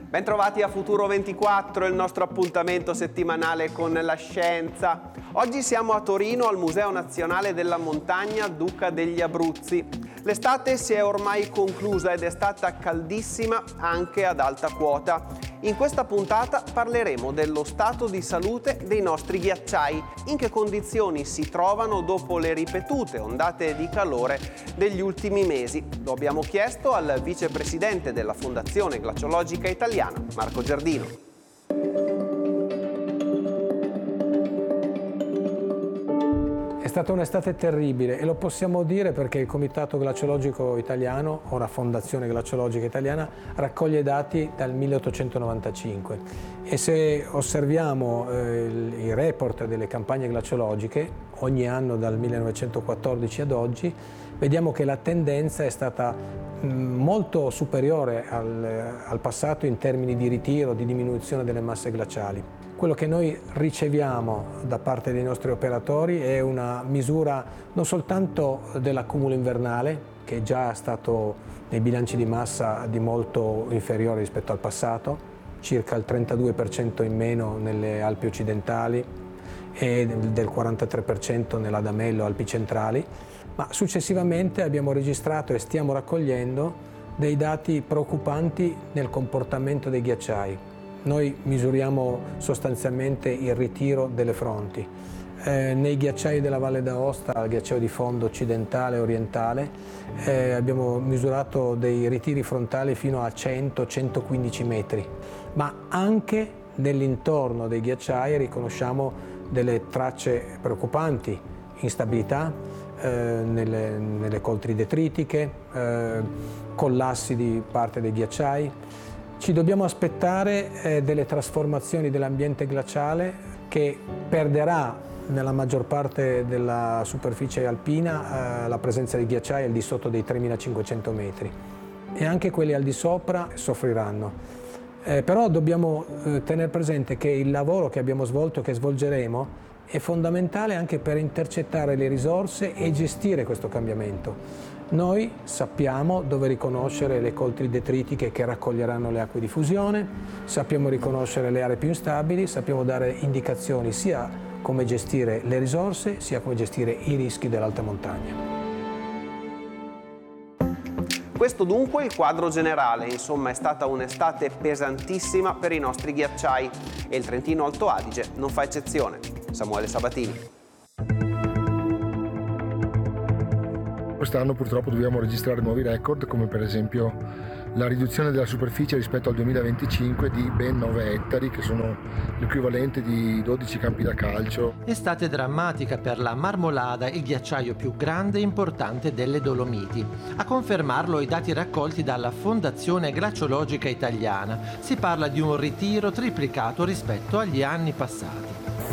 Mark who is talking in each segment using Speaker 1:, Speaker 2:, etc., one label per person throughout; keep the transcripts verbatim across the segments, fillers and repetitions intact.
Speaker 1: Bentrovati a Futuro ventiquattro, il nostro appuntamento settimanale con la scienza. Oggi siamo a Torino al Museo Nazionale della Montagna Duca degli Abruzzi. L'estate si è ormai conclusa ed è stata caldissima anche ad alta quota. In questa puntata parleremo dello stato di salute dei nostri ghiacciai, in che condizioni si trovano dopo le ripetute ondate di calore degli ultimi mesi. Lo abbiamo chiesto al vicepresidente della Fondazione Glaciologica Italiana, Marco Giardino.
Speaker 2: È stata un'estate terribile e lo possiamo dire perché il Comitato Glaciologico Italiano, ora Fondazione Glaciologica Italiana, raccoglie dati dal milleottocentonovantacinque e se osserviamo eh, i report delle campagne glaciologiche ogni anno dal millenovecentoquattordici ad oggi, vediamo che la tendenza è stata mh, molto superiore al, al passato in termini di ritiro, di diminuzione delle masse glaciali. Quello che noi riceviamo da parte dei nostri operatori è una misura non soltanto dell'accumulo invernale, che è già stato nei bilanci di massa di molto inferiore rispetto al passato, circa il trentadue per cento in meno nelle Alpi occidentali e del quarantatré per cento nell'Adamello Alpi centrali, ma successivamente abbiamo registrato e stiamo raccogliendo dei dati preoccupanti nel comportamento dei ghiacciai. Noi misuriamo sostanzialmente il ritiro delle fronti. Eh, nei ghiacciai della Valle d'Aosta, il ghiacciaio di fondo occidentale e orientale, eh, abbiamo misurato dei ritiri frontali fino a cento centoquindici metri, ma anche nell'intorno dei ghiacciai riconosciamo delle tracce preoccupanti, instabilità eh, nelle, nelle coltri detritiche, eh, collassi di parte dei ghiacciai. Ci dobbiamo aspettare eh, delle trasformazioni dell'ambiente glaciale che perderà nella maggior parte della superficie alpina eh, la presenza di ghiacciai al di sotto dei tremilacinquecento metri e anche quelli al di sopra soffriranno. Eh, però dobbiamo eh, tenere presente che il lavoro che abbiamo svolto e che svolgeremo è fondamentale anche per intercettare le risorse e gestire questo cambiamento. Noi sappiamo dove riconoscere le coltri detritiche che raccoglieranno le acque di fusione, sappiamo riconoscere le aree più instabili, sappiamo dare indicazioni sia come gestire le risorse, sia come gestire i rischi dell'alta montagna.
Speaker 1: Questo dunque è il quadro generale, insomma è stata un'estate pesantissima per i nostri ghiacciai e il Trentino Alto Adige non fa eccezione. Samuele Sabatini.
Speaker 3: Quest'anno purtroppo dobbiamo registrare nuovi record, come per esempio la riduzione della superficie rispetto al duemilaventicinque di ben nove ettari, che sono l'equivalente di dodici campi da calcio.
Speaker 4: Estate drammatica per la Marmolada, il ghiacciaio più grande e importante delle Dolomiti. A confermarlo i dati raccolti dalla Fondazione Glaciologica Italiana. Si parla di un ritiro triplicato rispetto agli anni passati.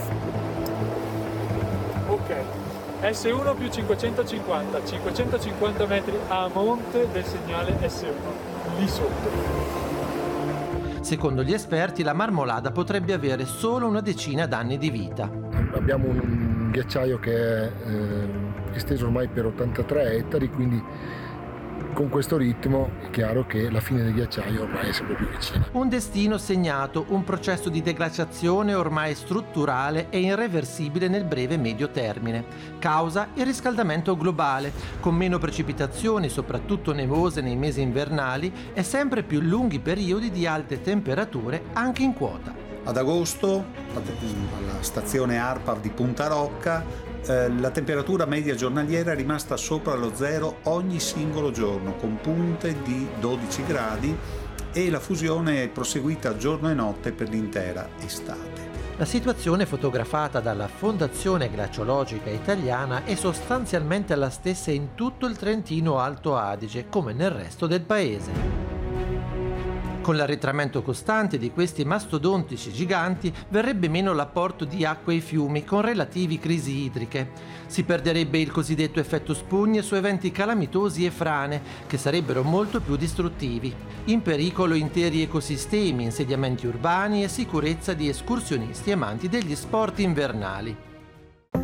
Speaker 5: Ok. S uno più cinquecentocinquanta, cinquecentocinquanta metri a monte del segnale S uno, lì sotto.
Speaker 4: Secondo gli esperti la Marmolada potrebbe avere solo una decina d'anni di vita.
Speaker 3: Abbiamo un ghiacciaio che è eh, esteso ormai per ottantatré ettari, quindi con questo ritmo è chiaro che la fine del ghiacciaio ormai è sempre più vicina.
Speaker 4: Un destino segnato, un processo di deglaciazione ormai strutturale e irreversibile nel breve e medio termine. Causa il riscaldamento globale, con meno precipitazioni, soprattutto nevose nei mesi invernali, e sempre più lunghi periodi di alte temperature anche in quota.
Speaker 6: Ad agosto, alla stazione ARPAV di Punta Rocca, la temperatura media giornaliera è rimasta sopra lo zero ogni singolo giorno, con punte di dodici gradi, e la fusione è proseguita giorno e notte per l'intera estate.
Speaker 4: La situazione fotografata dalla Fondazione Glaciologica Italiana è sostanzialmente la stessa in tutto il Trentino Alto Adige, come nel resto del paese. Con l'arretramento costante di questi mastodontici giganti verrebbe meno l'apporto di acqua ai fiumi con relativi crisi idriche. Si perderebbe il cosiddetto effetto spugne su eventi calamitosi e frane, che sarebbero molto più distruttivi. In pericolo interi ecosistemi, insediamenti urbani e sicurezza di escursionisti amanti degli sport invernali.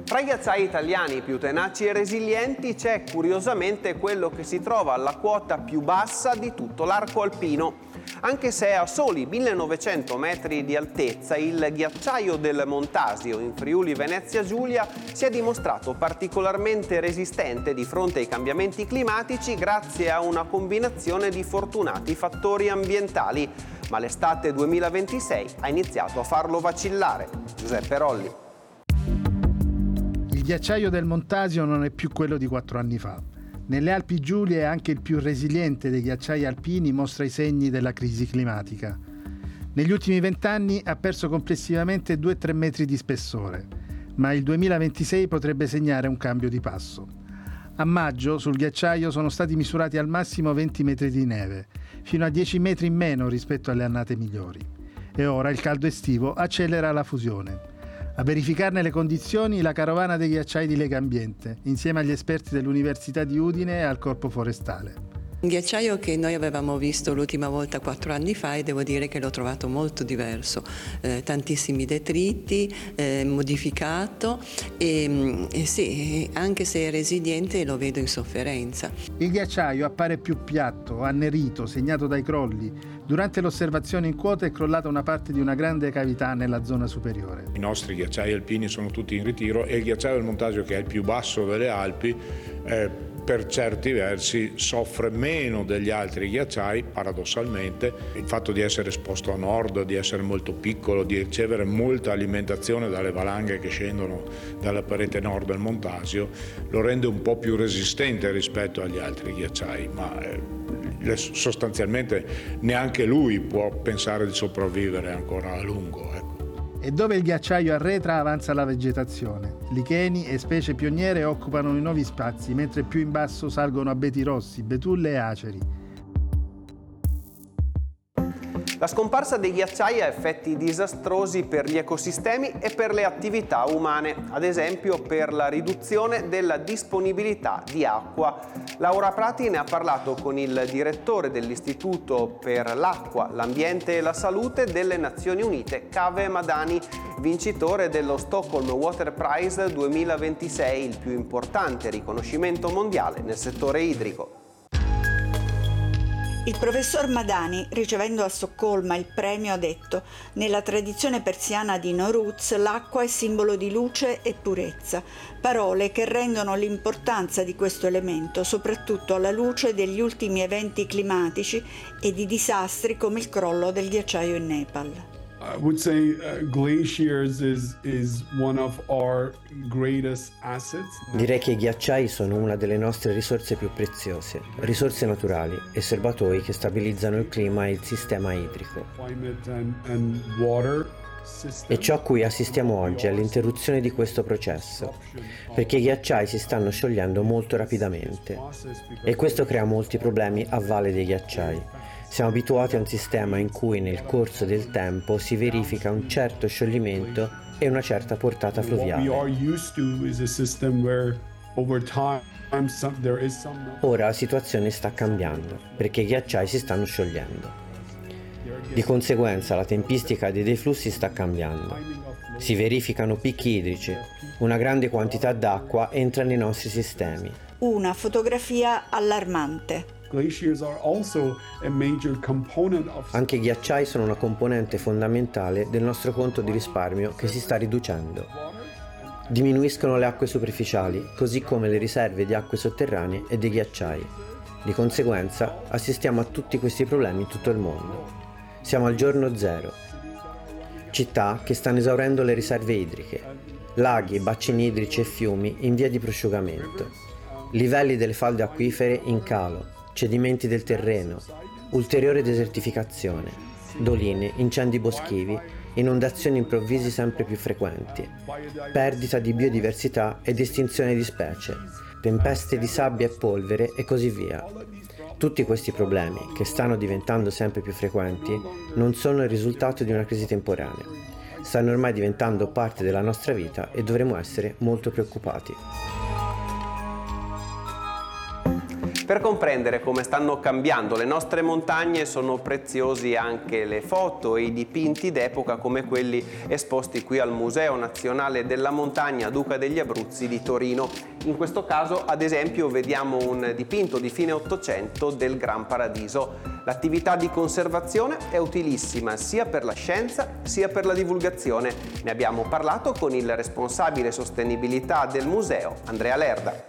Speaker 1: Tra i ghiacciai italiani più tenaci e resilienti c'è curiosamente quello che si trova alla quota più bassa di tutto l'arco alpino. Anche se è a soli millenovecento metri di altezza, il ghiacciaio del Montasio in Friuli Venezia Giulia si è dimostrato particolarmente resistente di fronte ai cambiamenti climatici grazie a una combinazione di fortunati fattori ambientali. Ma l'estate duemilaventisei ha iniziato a farlo vacillare. Giuseppe Rolli.
Speaker 7: Il ghiacciaio del Montasio non è più quello di quattro anni fa. Nelle Alpi Giulie anche il più resiliente dei ghiacciai alpini mostra i segni della crisi climatica. Negli ultimi vent'anni ha perso complessivamente due tre metri di spessore, ma il duemilaventisei potrebbe segnare un cambio di passo. A maggio sul ghiacciaio sono stati misurati al massimo venti metri di neve, fino a dieci metri in meno rispetto alle annate migliori. E ora il caldo estivo accelera la fusione. A verificarne le condizioni la carovana dei ghiacciai di Legambiente, insieme agli esperti dell'Università di Udine e al Corpo Forestale.
Speaker 8: Un ghiacciaio che noi avevamo visto l'ultima volta quattro anni fa e devo dire che l'ho trovato molto diverso, eh, tantissimi detriti, eh, modificato e, e sì, anche se è resiliente lo vedo in sofferenza.
Speaker 7: Il ghiacciaio appare più piatto, annerito, segnato dai crolli. Durante l'osservazione in quota è crollata una parte di una grande cavità nella zona superiore.
Speaker 9: I nostri ghiacciai alpini sono tutti in ritiro e il ghiacciaio del Montasio, che è il più basso delle Alpi, eh, per certi versi soffre meno degli altri ghiacciai, paradossalmente. Il fatto di essere esposto a nord, di essere molto piccolo, di ricevere molta alimentazione dalle valanghe che scendono dalla parete nord del Montasio lo rende un po' più resistente rispetto agli altri ghiacciai, ma eh, sostanzialmente neanche lui può pensare di sopravvivere ancora a lungo. Ecco.
Speaker 7: E dove il ghiacciaio arretra avanza la vegetazione. Licheni e specie pioniere occupano i nuovi spazi, mentre più in basso salgono abeti rossi, betulle e aceri.
Speaker 1: La scomparsa dei ghiacciai ha effetti disastrosi per gli ecosistemi e per le attività umane, ad esempio per la riduzione della disponibilità di acqua. Laura Prati ne ha parlato con il direttore dell'Istituto per l'acqua, l'ambiente e la salute delle Nazioni Unite, Kaveh Madani, vincitore dello Stockholm Water Prize duemilaventisei, il più importante riconoscimento mondiale nel settore idrico.
Speaker 10: Il professor Madani, ricevendo a Stoccolma il premio, ha detto: nella tradizione persiana di Nowruz l'acqua è simbolo di luce e purezza, parole che rendono l'importanza di questo elemento soprattutto alla luce degli ultimi eventi climatici e di disastri come il crollo del ghiacciaio in Nepal.
Speaker 11: I would say uh, glaciers is is one of our greatest assets.
Speaker 12: Direi che i ghiacciai sono una delle nostre risorse più preziose, risorse naturali e serbatoi che stabilizzano il clima e il sistema idrico.
Speaker 11: Climate and, and water
Speaker 12: E ciò a cui assistiamo oggi è l'interruzione di questo processo, perché i ghiacciai si stanno sciogliendo molto rapidamente e questo crea molti problemi a valle dei ghiacciai. Siamo abituati a un sistema in cui nel corso del tempo si verifica un certo scioglimento e una certa portata fluviale. Ora la situazione sta cambiando, perché i ghiacciai si stanno sciogliendo. Di conseguenza la tempistica dei deflussi sta cambiando. Si verificano picchi idrici, una grande quantità d'acqua entra nei nostri sistemi.
Speaker 10: Una fotografia allarmante.
Speaker 12: Anche i ghiacciai sono una componente fondamentale del nostro conto di risparmio che si sta riducendo. Diminuiscono le acque superficiali, così come le riserve di acque sotterranee e dei ghiacciai. Di conseguenza assistiamo a tutti questi problemi in tutto il mondo. Siamo al giorno zero. Città che stanno esaurendo le riserve idriche, laghi, bacini idrici e fiumi in via di prosciugamento, livelli delle falde acquifere in calo, cedimenti del terreno, ulteriore desertificazione, doline, incendi boschivi, inondazioni improvvisi sempre più frequenti, perdita di biodiversità ed estinzione di specie, tempeste di sabbia e polvere e così via. Tutti questi problemi, che stanno diventando sempre più frequenti, non sono il risultato di una crisi temporanea. Stanno ormai diventando parte della nostra vita e dovremo essere molto preoccupati.
Speaker 1: Per comprendere come stanno cambiando le nostre montagne sono preziosi anche le foto e i dipinti d'epoca come quelli esposti qui al Museo Nazionale della Montagna Duca degli Abruzzi di Torino. In questo caso, ad esempio, vediamo un dipinto di fine Ottocento del Gran Paradiso. L'attività di conservazione è utilissima sia per la scienza sia per la divulgazione. Ne abbiamo parlato con il responsabile sostenibilità del museo, Andrea Lerda.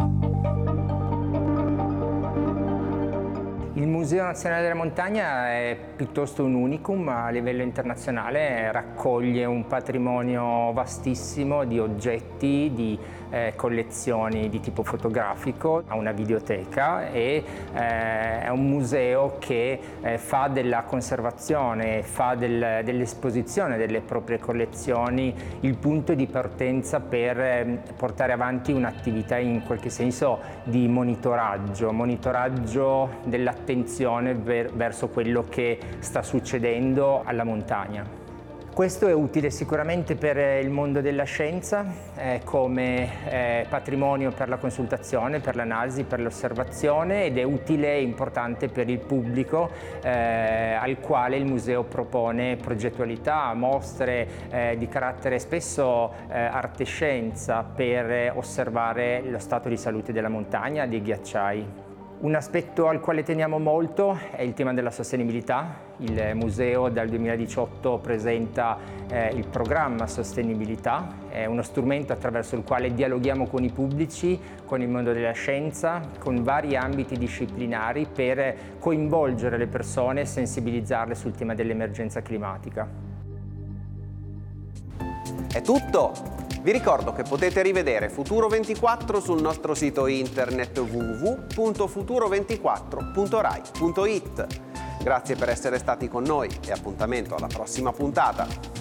Speaker 13: Il Museo Nazionale della Montagna è piuttosto un unicum a livello internazionale, raccoglie un patrimonio vastissimo di oggetti, di eh, collezioni di tipo fotografico, ha una videoteca e eh, è un museo che eh, fa della conservazione, fa del, dell'esposizione delle proprie collezioni il punto di partenza per eh, portare avanti un'attività in qualche senso di monitoraggio, monitoraggio dell'attenzione Ver- verso quello che sta succedendo alla montagna. Questo è utile sicuramente per il mondo della scienza, eh, come eh, patrimonio per la consultazione, per l'analisi, per l'osservazione, ed è utile e importante per il pubblico eh, al quale il museo propone progettualità, mostre eh, di carattere spesso eh, arte-scienza per osservare lo stato di salute della montagna, dei ghiacciai. Un aspetto al quale teniamo molto è il tema della sostenibilità. Il museo dal duemiladiciotto presenta eh, il programma Sostenibilità, è uno strumento attraverso il quale dialoghiamo con i pubblici, con il mondo della scienza, con vari ambiti disciplinari per coinvolgere le persone e sensibilizzarle sul tema dell'emergenza climatica.
Speaker 1: È tutto! Vi ricordo che potete rivedere Futuro ventiquattro sul nostro sito internet w w w punto futuro ventiquattro punto rai punto it. Grazie per essere stati con noi e appuntamento alla prossima puntata.